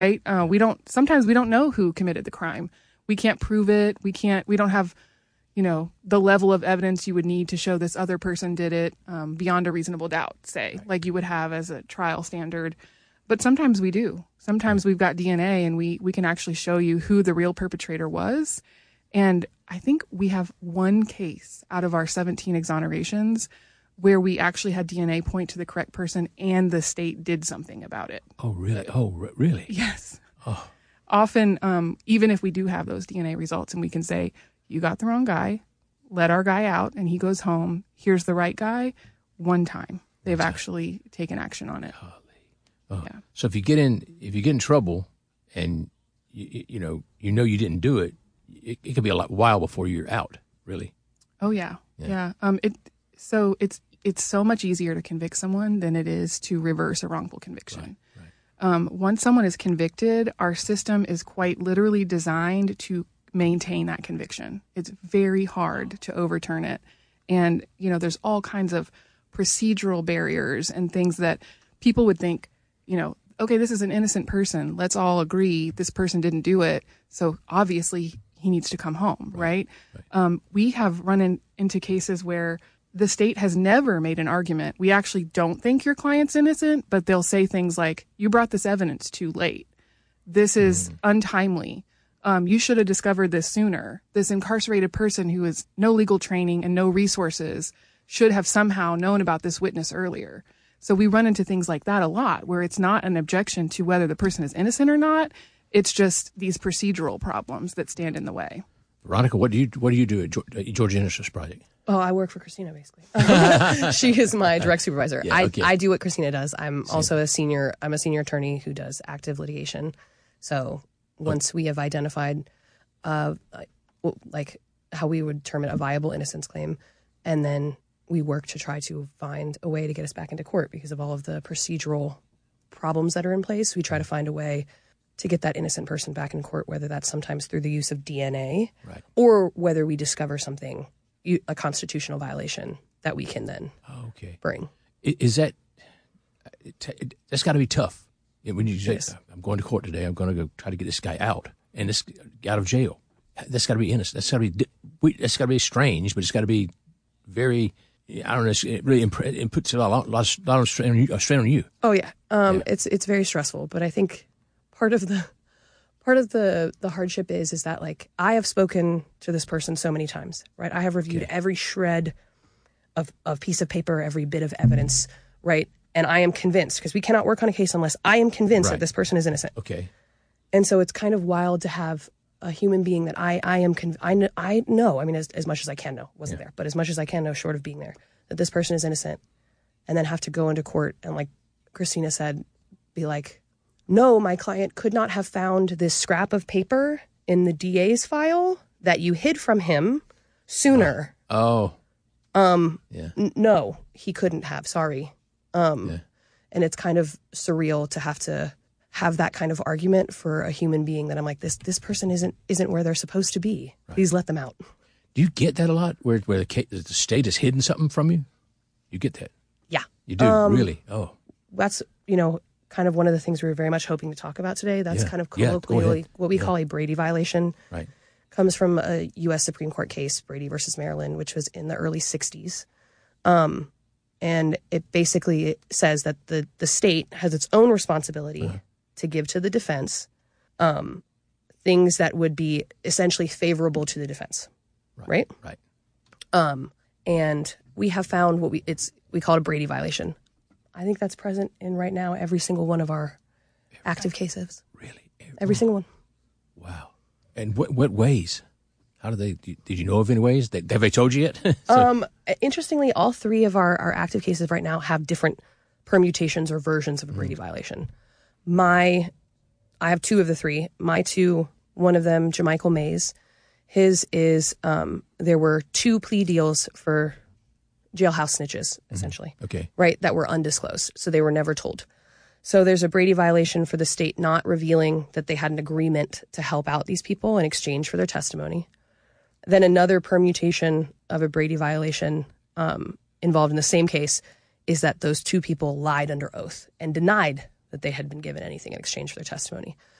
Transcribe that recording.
right? Sometimes we don't know who committed the crime. We can't prove it. We don't have, the level of evidence you would need to show this other person did it beyond a reasonable doubt, say, like you would have as a trial standard. But sometimes we do. Sometimes we've got DNA and we can actually show you who the real perpetrator was. And I think we have one case out of our 17 exonerations where we actually had DNA point to the correct person and the state did something about it. Oh, really? Really? Yes. Oh. Often, even if we do have those DNA results and we can say, you got the wrong guy, let our guy out and he goes home, here's the right guy, one time. They've actually taken action on it. Oh. Yeah. So if you get in trouble and you know you didn't do it, it could be a while before you're out, really. Oh yeah. It's so much easier to convict someone than it is to reverse a wrongful conviction. Right. Once someone is convicted, our system is quite literally designed to maintain that conviction. It's very hard to overturn it. And, there's all kinds of procedural barriers and things that people would think, okay, this is an innocent person. Let's all agree this person didn't do it. So obviously he needs to come home, right? We have run into cases where the state has never made an argument. We actually don't think your client's innocent, but they'll say things like, you brought this evidence too late. This is untimely. You should have discovered this sooner. This incarcerated person who has no legal training and no resources should have somehow known about this witness earlier. So we run into things like that a lot, where it's not an objection to whether the person is innocent or not. It's just these procedural problems that stand in the way. Veronica, what do you do at Georgia Innocence Project? Oh, I work for Christina, basically. She is my direct supervisor. Yeah, okay. I do what Christina does. I'm also a senior attorney who does active litigation. So once we have identified like how we would determine a viable innocence claim, and then we work to try to find a way to get us back into court because of all of the procedural problems that are in place. We try to find a way to get that innocent person back in court, whether that's sometimes through the use of DNA or whether we discover something, a constitutional violation that we can then bring. Is that that's got to be tough when you say, I'm going to court today, I'm going to go try to get this guy out and this out of jail. That's got to be innocent. That's got to be strange, but it's got to be very, I don't know, it really it puts a lot of strain on you. Oh yeah. It's very stressful, but I think part of the hardship is that, like, I have spoken to this person so many times, right? I have reviewed every shred of piece of paper, every bit of evidence, right? And I am convinced, because we cannot work on a case unless I am convinced that this person is innocent. Okay. And so it's kind of wild to have a human being that I know, I mean, as much as I can know, wasn't there, but as much as I can know short of being there, that this person is innocent, and then have to go into court and, like Christina said, be like, no, my client could not have found this scrap of paper in the DA's file that you hid from him sooner. No, he couldn't have. Sorry. And it's kind of surreal to have that kind of argument for a human being that I'm like, this person isn't where they're supposed to be. Right. Please let them out. Do you get that a lot, where the state has hidden something from you? You get that? Yeah. You do? Really? Oh. That's, kind of one of the things we were very much hoping to talk about today. That's kind of colloquially what we call a Brady violation. Right. Comes from a U.S. Supreme Court case, Brady versus Maryland, which was in the early 60s. And it basically says that the state has its own responsibility to give to the defense things that would be essentially favorable to the defense. Right? Right. And we have found we call it a Brady violation. I think that's present in right now every single one of our active cases. Really? Every single one. Wow. And what ways? How do they? Did you know of any ways? Have they told you yet? Interestingly, all three of our active cases right now have different permutations or versions of a Brady violation. I have two of the three. My two, one of them, Jamichael Mays, his is there were 2 plea deals for jailhouse snitches, essentially. Okay. Right, that were undisclosed, so they were never told. So there's a Brady violation for the state not revealing that they had an agreement to help out these people in exchange for their testimony. Then another permutation of a Brady violation involved in the same case is that those 2 people lied under oath and denied that they had been given anything in exchange for their testimony.